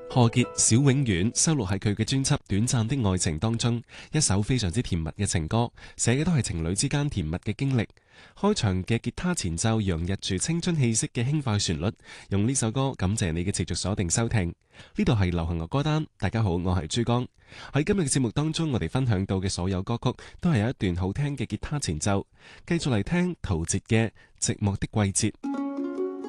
何潔小永遠收錄喺佢嘅專輯《短暫的愛情》當中，一首非常之甜蜜嘅情歌，寫嘅都係情侶之間甜蜜嘅經歷。開場嘅吉他前奏洋溢住青春氣息嘅輕快旋律，用呢首歌感謝你嘅持續鎖定收聽。呢度係流行樂歌單，大家好，我係珠江。喺今日嘅節目當中，我哋分享到嘅所有歌曲都係有一段好聽嘅吉他前奏。繼續嚟聽陶喆嘅《寂寞的季節》。